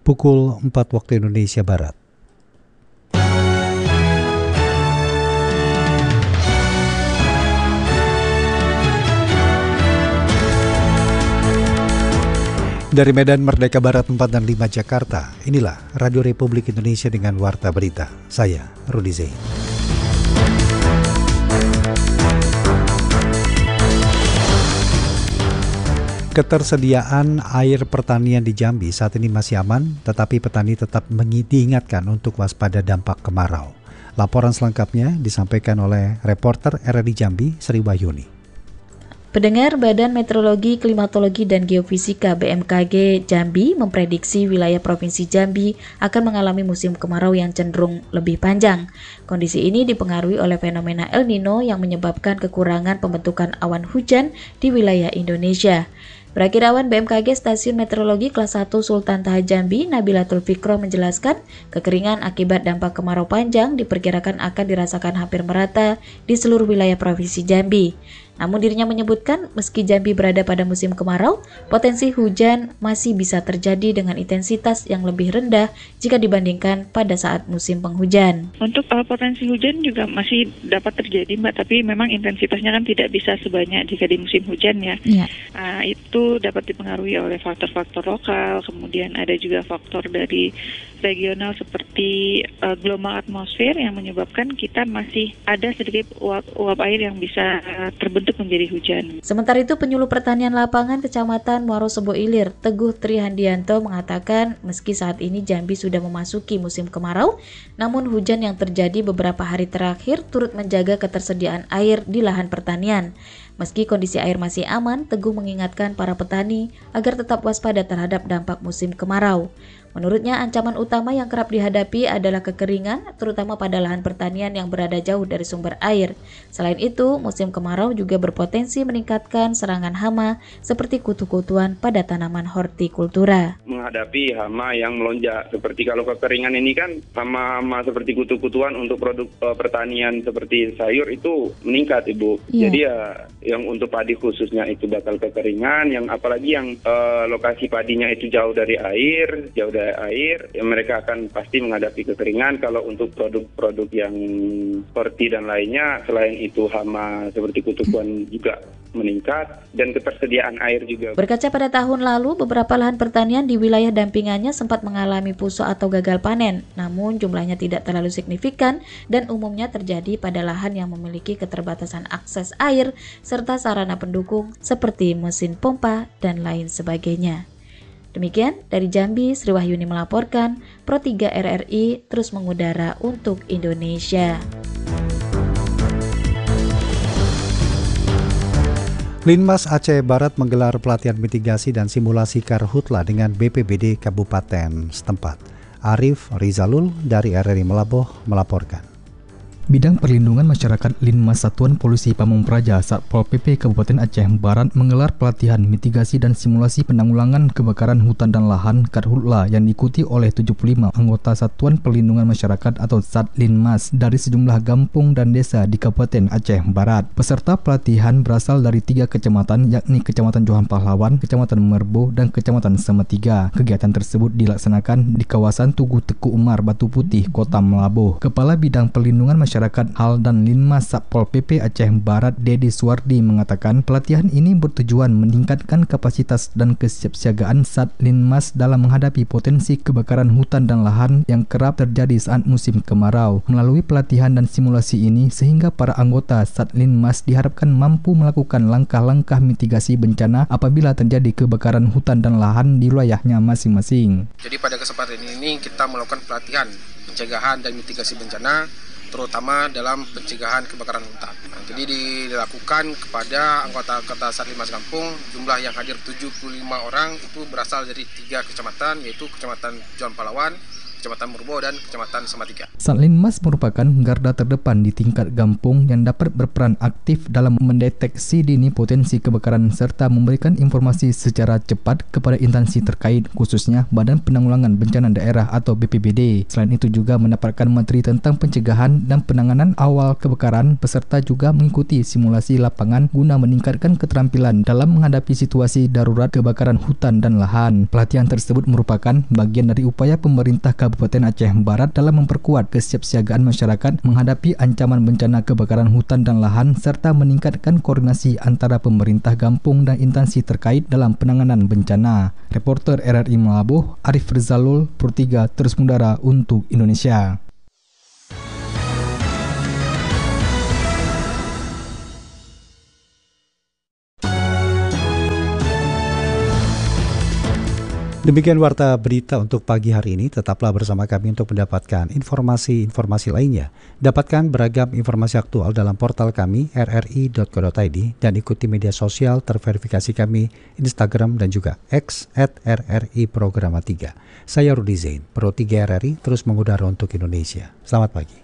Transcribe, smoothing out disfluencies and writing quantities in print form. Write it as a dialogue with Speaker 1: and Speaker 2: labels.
Speaker 1: pukul 4 waktu Indonesia Barat. Dari Medan Merdeka Barat 4 dan 5 Jakarta, inilah Radio Republik Indonesia dengan Warta Berita. Saya, Rudi Zain. Ketersediaan air pertanian di Jambi saat ini masih aman, tetapi petani tetap diingatkan untuk waspada dampak kemarau. Laporan selengkapnya disampaikan oleh reporter RRI Jambi, Sri Wahyuni.
Speaker 2: Pendengar, Badan Meteorologi, Klimatologi, dan Geofisika BMKG Jambi memprediksi wilayah Provinsi Jambi akan mengalami musim kemarau yang cenderung lebih panjang. Kondisi ini dipengaruhi oleh fenomena El Nino yang menyebabkan kekurangan pembentukan awan hujan di wilayah Indonesia. Perakirawan BMKG Stasiun Meteorologi Kelas 1 Sultan Taha Jambi, Nabilatul Fikro menjelaskan, kekeringan akibat dampak kemarau panjang diperkirakan akan dirasakan hampir merata di seluruh wilayah Provinsi Jambi. Namun dirinya menyebutkan, meski Jambi berada pada musim kemarau, potensi hujan masih bisa terjadi dengan intensitas yang lebih rendah jika dibandingkan pada saat musim penghujan.
Speaker 3: Untuk potensi hujan juga masih dapat terjadi, Mbak, tapi memang intensitasnya kan tidak bisa sebanyak jika di musim hujan ya. Itu dapat dipengaruhi oleh faktor-faktor lokal, kemudian ada juga faktor dari regional seperti gelombang atmosfer yang menyebabkan kita masih ada sedikit uap air yang bisa terbentuk menjadi hujan.
Speaker 2: Sementara itu, penyuluh pertanian lapangan Kecamatan Muaro Sebo Ilir, Teguh Trihandianto mengatakan meski saat ini Jambi sudah memasuki musim kemarau, namun hujan yang terjadi beberapa hari terakhir turut menjaga ketersediaan air di lahan pertanian. Meski kondisi air masih aman, Teguh mengingatkan para petani agar tetap waspada terhadap dampak musim kemarau. Menurutnya, ancaman utama yang kerap dihadapi adalah kekeringan, terutama pada lahan pertanian yang berada jauh dari sumber air. Selain itu, musim kemarau juga berpotensi meningkatkan serangan hama seperti kutu-kutuan pada tanaman hortikultura.
Speaker 4: Menghadapi hama yang melonjak, seperti kalau kekeringan ini kan hama-hama seperti kutu-kutuan untuk produk pertanian seperti sayur itu meningkat, Ibu. Jadi ya yang untuk padi khususnya itu bakal kekeringan, yang apalagi yang lokasi padinya itu jauh dari air, ya mereka akan pasti menghadapi kekeringan. Kalau untuk produk-produk yang seperti dan lainnya, selain itu hama seperti kutu-kutuan juga meningkat dan ketersediaan air juga.
Speaker 2: Berkaca pada tahun lalu, beberapa lahan pertanian di wilayah dampingannya sempat mengalami puso atau gagal panen, namun jumlahnya tidak terlalu signifikan dan umumnya terjadi pada lahan yang memiliki keterbatasan akses air serta sarana pendukung seperti mesin pompa dan lain sebagainya. Demikian dari Jambi, Sri Wahyuni melaporkan, Pro 3 RRI terus mengudara untuk Indonesia.
Speaker 1: Linmas Aceh Barat menggelar pelatihan mitigasi dan simulasi karhutla dengan BPBD Kabupaten setempat. Arif Rizalul dari RRI Melaboh melaporkan.
Speaker 5: Bidang Perlindungan Masyarakat Linmas Satuan Polisi Pamung Praja Satpol PP Kabupaten Aceh Barat menggelar pelatihan mitigasi dan simulasi penanggulangan kebakaran hutan dan lahan Karhutla yang diikuti oleh 75 anggota Satuan Perlindungan Masyarakat atau Satlinmas dari sejumlah kampung dan desa di Kabupaten Aceh Barat. Peserta pelatihan berasal dari 3 kecamatan, yakni Kecamatan Johan Pahlawan, Kecamatan Merbo, dan Kecamatan Semetiga. Kegiatan tersebut dilaksanakan di kawasan Tugu Teku Umar, Batu Putih, Kota Melaboh. Kepala Bidang Perlindungan Masyarakat Hal dan Linmas Satpol PP Aceh Barat Dedi Suwardi mengatakan pelatihan ini bertujuan meningkatkan kapasitas dan kesiapsiagaan Satlinmas dalam menghadapi potensi kebakaran hutan dan lahan yang kerap terjadi saat musim kemarau. Melalui pelatihan dan simulasi ini sehingga para anggota Satlinmas diharapkan mampu melakukan langkah-langkah mitigasi bencana apabila terjadi kebakaran hutan dan lahan di wilayahnya masing-masing.
Speaker 6: Jadi pada kesempatan ini kita melakukan pelatihan pencegahan dan mitigasi bencana, terutama dalam pencegahan kebakaran hutan. Jadi dilakukan kepada anggota Satlinmas Kampung, jumlah yang hadir 75 orang itu berasal dari 3 kecamatan, yaitu Kecamatan Johan Pahlawan, Kecamatan Murbo dan Kecamatan Samatiga.
Speaker 5: Satlinmas merupakan garda terdepan di tingkat kampung yang dapat berperan aktif dalam mendeteksi dini potensi kebakaran serta memberikan informasi secara cepat kepada instansi terkait, khususnya Badan Penanggulangan Bencana Daerah atau BPBD. Selain itu juga mendapatkan materi tentang pencegahan dan penanganan awal kebakaran, peserta juga mengikuti simulasi lapangan guna meningkatkan keterampilan dalam menghadapi situasi darurat kebakaran hutan dan lahan. Pelatihan tersebut merupakan bagian dari upaya pemerintah Kabupaten Aceh Barat dalam memperkuat kesiapsiagaan masyarakat menghadapi ancaman bencana kebakaran hutan dan lahan serta meningkatkan koordinasi antara pemerintah kampung dan instansi terkait dalam penanganan bencana. Reporter RRI Melabuh, Arif Rizalul, Pro 3 terus mengudara untuk Indonesia.
Speaker 1: Demikian warta berita untuk pagi hari ini. Tetaplah bersama kami untuk mendapatkan informasi-informasi lainnya. Dapatkan beragam informasi aktual dalam portal kami rri.co.id dan ikuti media sosial terverifikasi kami Instagram dan juga X @RRI Programa 3. Saya Rudi Zain, Pro 3 RRI terus mengudara untuk Indonesia. Selamat pagi.